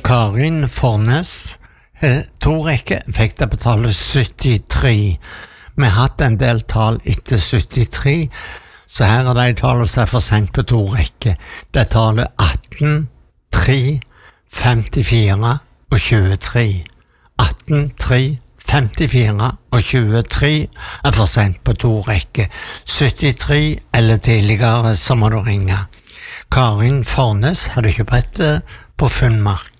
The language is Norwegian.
Karin Fornes, to rekker, fikk det på tallet 73. Vi har hatt en del tall etter 73, så her er de tallene som er for sent på to rekker. Det er tallet 18, 3, 54 og 23. 18, 3, 54 og 23 er for sent på to rekker. 73 eller tidligere, så må du ringe. Karin Fornes, har du ikke brettet på Funnmark?